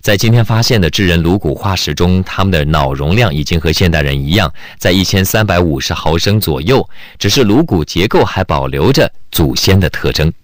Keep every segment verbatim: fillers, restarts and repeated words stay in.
在今天发现的智人颅骨化石中，他们的脑容量已经和现代人一样，在一千三百五十毫升左右，只是颅骨结构还保留着祖先的特征。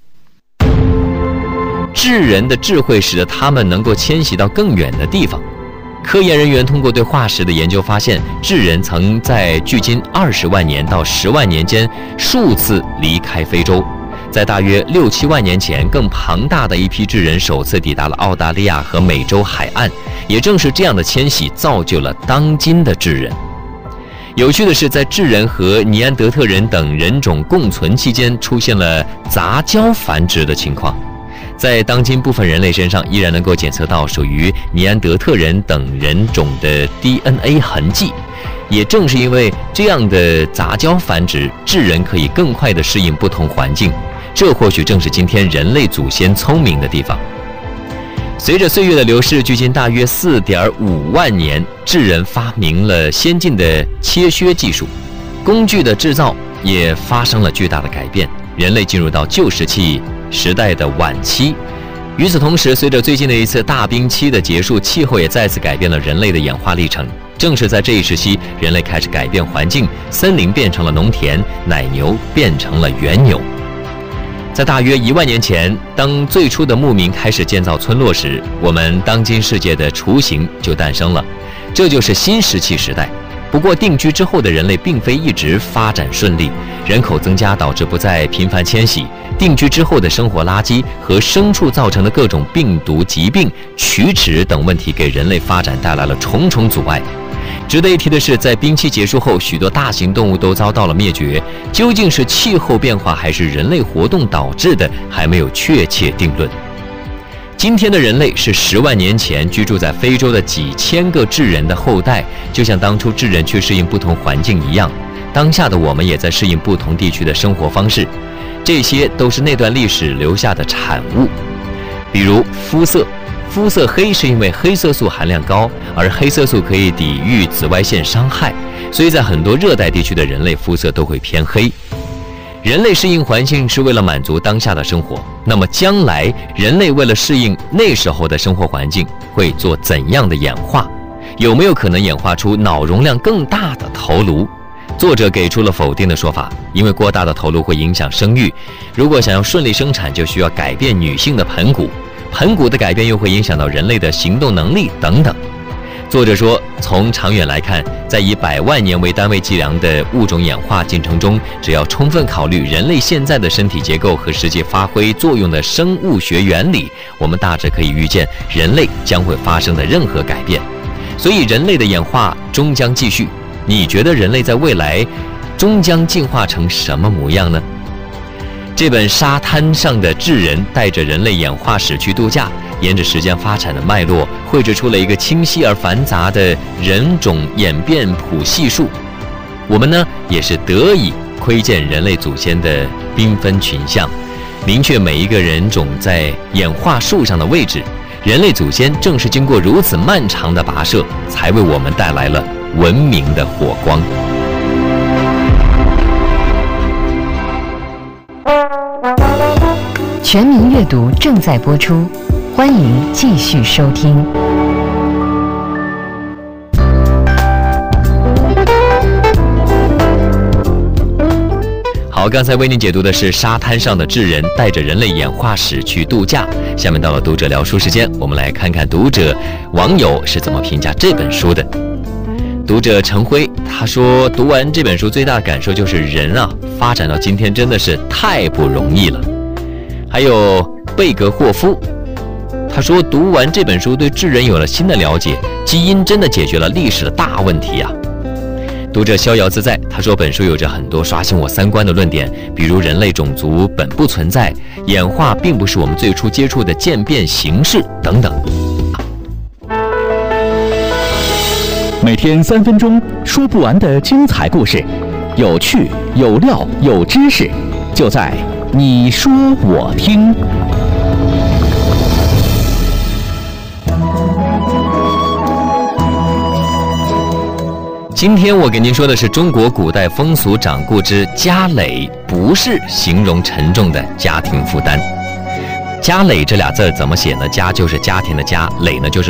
智人的智慧使得他们能够迁徙到更远的地方。科研人员通过对化石的研究发现，智人曾在距今二十万年到十万年间数次离开非洲。在大约六七万年前，更庞大的一批智人首次抵达了澳大利亚和美洲海岸。也正是这样的迁徙，造就了当今的智人。有趣的是，在智人和尼安德特人等人种共存期间，出现了杂交繁殖的情况。在当今部分人类身上，依然能够检测到属于尼安德特人等人种的 D N A 痕迹。也正是因为这样的杂交繁殖，智人可以更快地适应不同环境。这或许正是今天人类祖先聪明的地方。随着岁月的流逝，距今大约 四点五万年，智人发明了先进的切削技术，工具的制造也发生了巨大的改变。人类进入到旧石器时代的晚期。与此同时，随着最近的一次大冰期的结束，气候也再次改变了人类的演化历程。正是在这一时期，人类开始改变环境，森林变成了农田，奶牛变成了原牛。在大约一万年前，当最初的牧民开始建造村落时，我们当今世界的雏形就诞生了，这就是新石器时代。不过定居之后的人类并非一直发展顺利，人口增加导致不再频繁迁徙，定居之后的生活垃圾和牲畜造成的各种病毒疾病、龋齿等问题给人类发展带来了重重阻碍。值得一提的是，在冰期结束后，许多大型动物都遭到了灭绝。究竟是气候变化还是人类活动导致的，还没有确切定论。今天的人类是十万年前居住在非洲的几千个智人的后代，就像当初智人去适应不同环境一样，当下的我们也在适应不同地区的生活方式。这些都是那段历史留下的产物。比如肤色，肤色黑是因为黑色素含量高，而黑色素可以抵御紫外线伤害，所以在很多热带地区的人类肤色都会偏黑。人类适应环境是为了满足当下的生活，那么将来人类为了适应那时候的生活环境，会做怎样的演化？有没有可能演化出脑容量更大的头颅？作者给出了否定的说法，因为过大的头颅会影响生育，如果想要顺利生产，就需要改变女性的盆骨，盆骨的改变又会影响到人类的行动能力等等。作者说，从长远来看，在以百万年为单位计量的物种演化进程中，只要充分考虑人类现在的身体结构和实际发挥作用的生物学原理，我们大致可以预见人类将会发生的任何改变。所以人类的演化终将继续。你觉得人类在未来终将进化成什么模样呢？这本《沙滩上的智人》带着人类演化史去度假，沿着时间发展的脉络，绘制出了一个清晰而繁杂的人种演变谱系数。我们呢，也是得以窥见人类祖先的缤纷群像，明确每一个人种在演化树上的位置。人类祖先正是经过如此漫长的跋涉，才为我们带来了文明的火光。 全民阅读正在播出，欢迎继续收听。 好，刚才为您解读的是《沙滩上的智人》，带着人类演化史去度假。下面到了读者聊书时间，我们来看看读者网友是怎么评价这本书的。读者陈辉他说，读完这本书最大的感受就是人啊，发展到今天真的是太不容易了。还有贝格霍夫他说，读完这本书对智人有了新的了解，基因真的解决了历史的大问题啊。读者逍遥自在他说，本书有着很多刷新我三观的论点，比如人类种族本不存在，演化并不是我们最初接触的渐变形式等等。 每天三分钟，说不完的精彩故事，有趣有料有知识，就在你说我听。 今天我给您说的是中国古代风俗掌故之家累，不是形容沉重的家庭负担。家累这俩字怎么写呢？家就是家庭的家，累呢就是